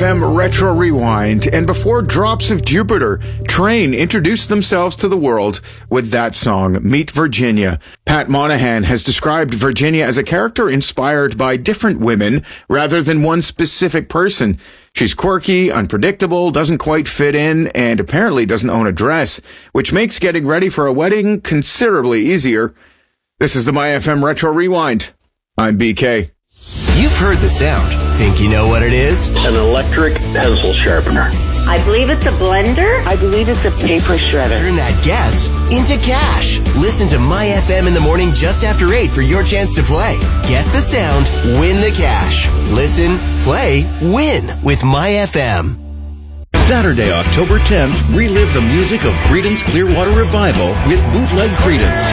FM Retro Rewind, and before Drops of Jupiter, Train introduced themselves to the world with that song, Meet Virginia. Pat Monahan has described Virginia as a character inspired by different women rather than one specific person. She's quirky, unpredictable, doesn't quite fit in, and apparently doesn't own a dress, which makes getting ready for a wedding considerably easier. This is the MyFM Retro Rewind. I'm BK. You've heard the sound. Think you know what it is? An electric pencil sharpener. I believe it's a blender. I believe it's a paper shredder. Turn that guess into cash. Listen to My FM in the morning just after 8 for your chance to play. Guess the sound, win the cash. Listen, play, win with My FM. Saturday, October 10th, relive the music of Creedence Clearwater Revival with Bootleg Creedence.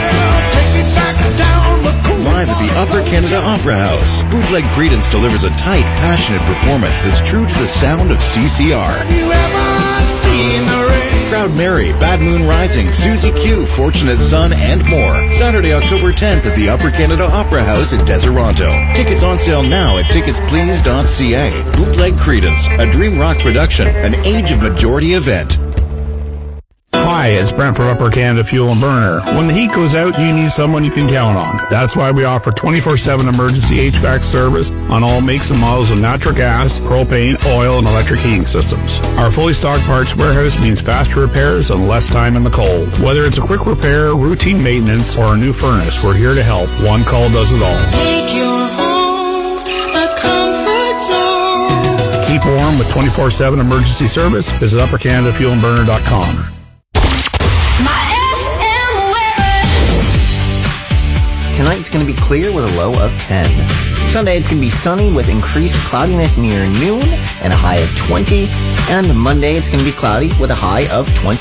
Live at the Upper Canada Opera House, Bootleg Creedence delivers a tight, passionate performance that's true to the sound of CCR. Proud Mary, Bad Moon Rising, Susie Q, Fortunate Son, and more. Saturday, October 10th at the Upper Canada Opera House in Deseronto. Tickets on sale now at ticketsplease.ca. Bootleg Creedence, a dream rock production, an Age of Majority event. Hi, it's Brent from Upper Canada Fuel and Burner. When the heat goes out, you need someone you can count on. That's why we offer 24/7 emergency HVAC service on all makes and models of natural gas, propane, oil, and electric heating systems. Our fully stocked parts warehouse means faster repairs and less time in the cold. Whether it's a quick repair, routine maintenance, or a new furnace, we're here to help. One call does it all. Make your home a comfort zone. Keep warm with 24/7 emergency service. Visit uppercanadafuelandburner.com. Tonight's going to be clear with a low of 10. Sunday, it's going to be sunny with increased cloudiness near noon and a high of 20. And Monday, it's going to be cloudy with a high of 20.